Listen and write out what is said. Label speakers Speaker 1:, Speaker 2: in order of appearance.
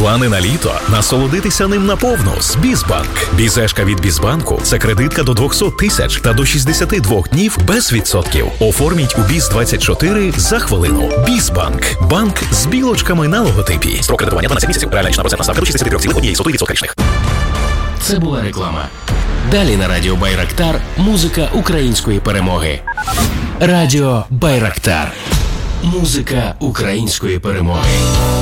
Speaker 1: Плани на літо? Насолодитися ним наповну з Бізбанк. Бізешка від Бізбанку – це кредитка до 200 тисяч та до 62 днів без відсотків. Оформіть у Біз-24 за хвилину. Бізбанк. Банк з білочками на логотипі. Строк кредитування 12 місяців. Реальна річна процентна ставка до 63,1% річних.
Speaker 2: Це була реклама. Далі на радіо Байрактар музика української перемоги. Радіо Байрактар. Музика української перемоги.